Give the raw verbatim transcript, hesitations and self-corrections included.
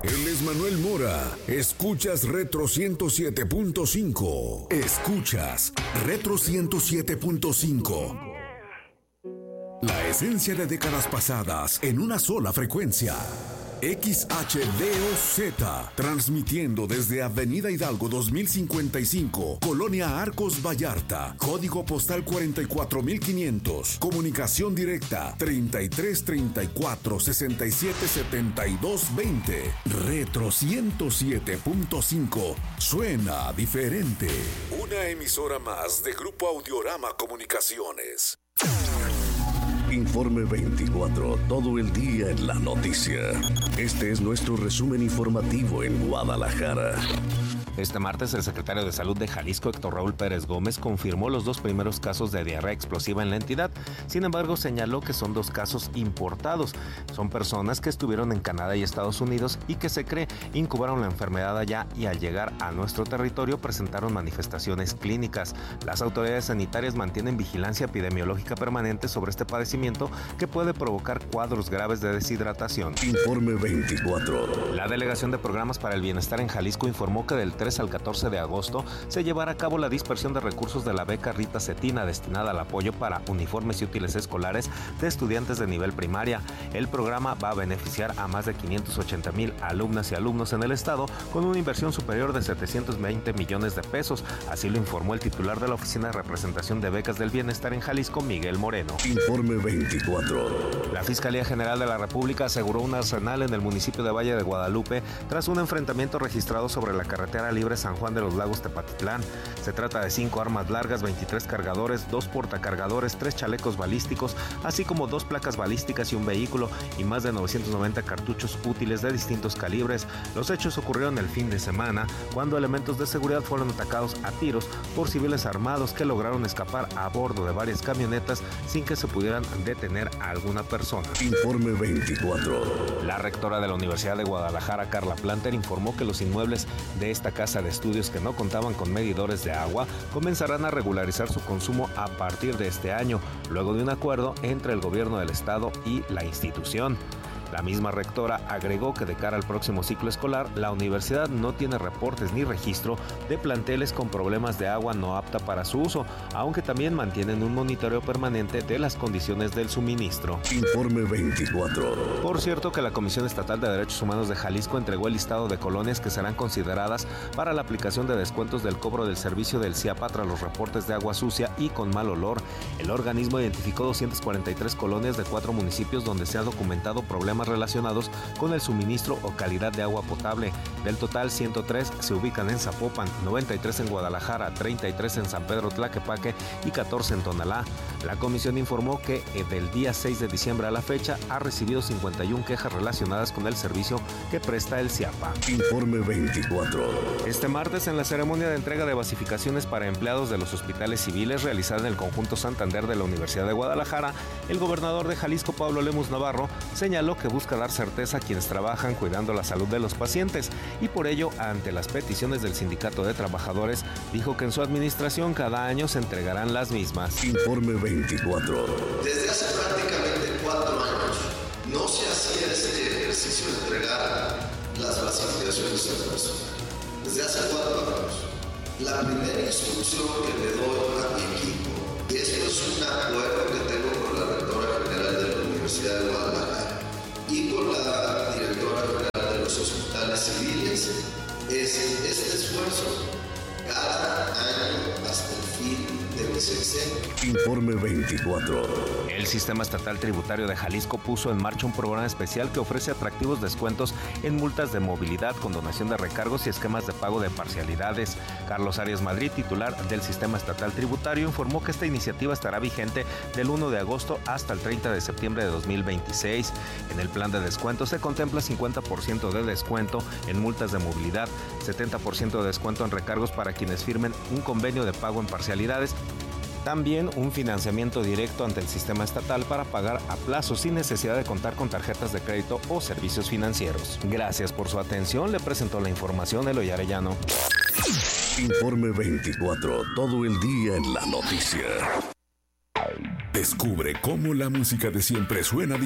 Él es Manuel Mora. Escuchas Retro ciento siete punto cinco. Escuchas Retro ciento siete punto cinco. La esencia de décadas pasadas en una sola frecuencia. X H D O Z, transmitiendo desde Avenida Hidalgo dos mil cincuenta y cinco, Colonia Arcos Vallarta, código postal cuarenta y cuatro mil quinientos, comunicación directa treinta y tres treinta y cuatro sesenta y siete setenta y dos veinte. Retro ciento siete punto cinco, suena diferente. Una emisora más de Grupo Audiorama Comunicaciones. Informe veinticuatro, todo el día en la noticia. Este es nuestro resumen informativo en Guadalajara. Este martes, el secretario de Salud de Jalisco, Héctor Raúl Pérez Gómez, confirmó los dos primeros casos de diarrea explosiva en la entidad. Sin embargo, señaló que son dos casos importados. Son personas que estuvieron en Canadá y Estados Unidos y que se cree incubaron la enfermedad allá y al llegar a nuestro territorio presentaron manifestaciones clínicas. Las autoridades sanitarias mantienen vigilancia epidemiológica permanente sobre este padecimiento que puede provocar cuadros graves de deshidratación. Informe veinticuatro. La Delegación de Programas para el Bienestar en Jalisco informó que del tres al catorce de agosto se llevará a cabo la dispersión de recursos de la beca Rita Cetina destinada al apoyo para uniformes y útiles escolares de estudiantes de nivel primaria. El programa va a beneficiar a más de quinientos ochenta mil alumnas y alumnos en el estado con una inversión superior de setecientos veinte millones de pesos. Así lo informó el titular de la Oficina de Representación de Becas del Bienestar en Jalisco, Miguel Moreno. Informe veinticuatro. La Fiscalía General de la República aseguró un arsenal en el municipio de Valle de Guadalupe tras un enfrentamiento registrado sobre la carretera libre San Juan de los Lagos Tepatitlán. Se trata de cinco armas largas, veintitrés cargadores, dos portacargadores, tres chalecos balísticos, así como dos placas balísticas y un vehículo, y más de novecientos noventa cartuchos útiles de distintos calibres. Los hechos ocurrieron el fin de semana, cuando elementos de seguridad fueron atacados a tiros por civiles armados que lograron escapar a bordo de varias camionetas sin que se pudieran detener a alguna persona. Informe veinticuatro. La rectora de la Universidad de Guadalajara, Carla Planter, informó que los inmuebles de esta casa de estudios que no contaban con medidores de agua comenzarán a regularizar su consumo a partir de este año, luego de un acuerdo entre el gobierno del estado y la institución. La misma rectora agregó que de cara al próximo ciclo escolar, la universidad no tiene reportes ni registro de planteles con problemas de agua no apta para su uso, aunque también mantienen un monitoreo permanente de las condiciones del suministro. Informe veinticuatro. Por cierto que la Comisión Estatal de Derechos Humanos de Jalisco entregó el listado de colonias que serán consideradas para la aplicación de descuentos del cobro del servicio del CIAPA tras los reportes de agua sucia y con mal olor. El organismo identificó doscientas cuarenta y tres colonias de cuatro municipios donde se ha documentado problemas relacionados con el suministro o calidad de agua potable. Del total, ciento tres se ubican en Zapopan, noventa y tres en Guadalajara, treinta y tres en San Pedro Tlaquepaque y catorce en Tonalá. La comisión informó que del día seis de diciembre a la fecha ha recibido cincuenta y una quejas relacionadas con el servicio que presta el CIAPA. Informe veinticuatro. Este martes, en la ceremonia de entrega de basificaciones para empleados de los hospitales civiles realizada en el Conjunto Santander de la Universidad de Guadalajara, el gobernador de Jalisco, Pablo Lemus Navarro, señaló que busca dar certeza a quienes trabajan cuidando la salud de los pacientes y por ello, ante las peticiones del Sindicato de Trabajadores, dijo que en su administración cada año se entregarán las mismas. Informe veinticuatro. Desde hace prácticamente cuatro años no se hacía ese ejercicio de entregar las basificaciones al personal. Desde hace cuatro años. La primera instrucción que le doy a mi equipo, y esto es un acuerdo que tengo con la rectora general de la Universidad de Guadalajara y con la directora general de los hospitales civiles, es este esfuerzo cada año hasta el fin de mi sexenio. Informe veinticuatro. El Sistema Estatal Tributario de Jalisco puso en marcha un programa especial que ofrece atractivos descuentos en multas de movilidad, condonación de recargos y esquemas de pago de parcialidades. Carlos Arias Madrid, titular del Sistema Estatal Tributario, informó que esta iniciativa estará vigente del primero de agosto hasta el treinta de septiembre de dos mil veintiséis. En el plan de descuento se contempla cincuenta por ciento de descuento en multas de movilidad, setenta por ciento de descuento en recargos para quienes firmen un convenio de pago en parcialidades. También un financiamiento directo ante el sistema estatal para pagar a plazo sin necesidad de contar con tarjetas de crédito o servicios financieros. Gracias por su atención. Le presentó la información Eloy Arellano. Informe veinticuatro. Todo el día en la noticia. Descubre cómo la música de siempre suena